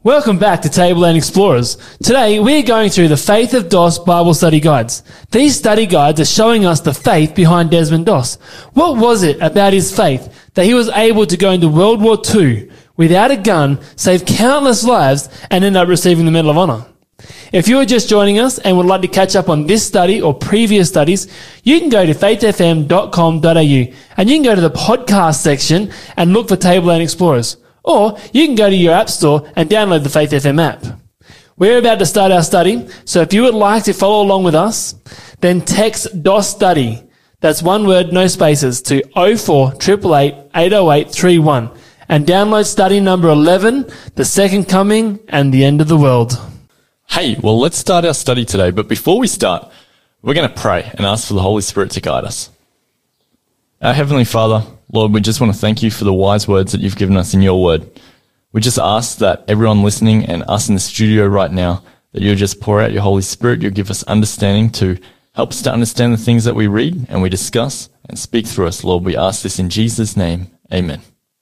Welcome back to Tableland Explorers. Today we're going through the Faith of Doss Bible study guides. These study guides are showing us the faith behind Desmond Doss. What was it about his faith that he was able to go into World War II without a gun, save countless lives, and end up receiving the Medal of Honor? If you are just joining us and would like to catch up on this study or previous studies, you can go to faithfm.com.au and you can go to the podcast section and look for Tableland Explorers. Or you can go to your app store and download the Faith FM app. We're about to start our study, so if you would like to follow along with us, then text DOS study. That's one word, no spaces, to 048888 80831 and download study number 11, The Second Coming and the End of the World. Hey, well, let's start our study today, but before we start, we're going to pray and ask for the Holy Spirit to guide us. Our Heavenly Father, Lord, we just want to thank you for the wise words that you've given us in your word. We just ask that everyone listening and us in the studio right now, that you'll just pour out your Holy Spirit, you'll give us understanding to help us to understand the things that we read and we discuss and speak through us. Lord, we ask this in Jesus' name. Amen.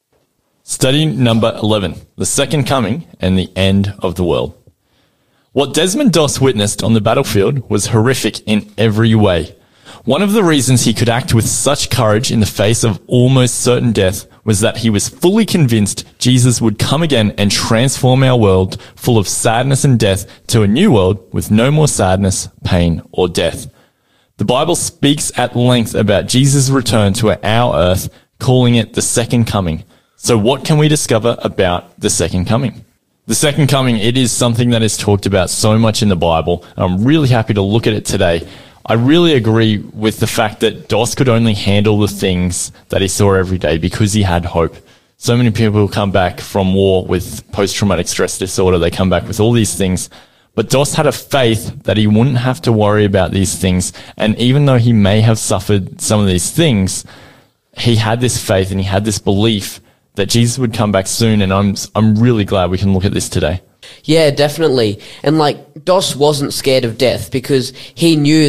Study number 11, The Second Coming and the End of the World. What Desmond Doss witnessed on the battlefield was horrific in every way. One of the reasons he could act with such courage in the face of almost certain death was that he was fully convinced Jesus would come again and transform our world full of sadness and death to a new world with no more sadness, pain, or death. The Bible speaks at length about Jesus' return to our earth, calling it the Second Coming. So what can we discover about the Second Coming? The Second Coming, it is something that is talked about so much in the Bible. I'm really happy to look at it today. I really agree with the fact that Doss could only handle the things that he saw every day because he had hope. So many people come back from war with post-traumatic stress disorder. They come back with all these things. But Doss had a faith that he wouldn't have to worry about these things. And even though he may have suffered some of these things, he had this faith and he had this belief that Jesus would come back soon. And I'm really glad we can look at this today. Yeah, definitely. And Doss wasn't scared of death because he knew